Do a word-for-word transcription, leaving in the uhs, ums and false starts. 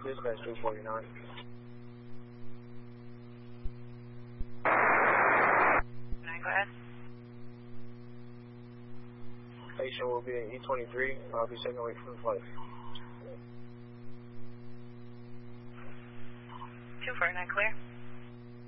Dispatch two forty-nine. Nine, go ahead. Patient will be in E twenty-three. I'll be checking away from the flight. two forty-nine, clear.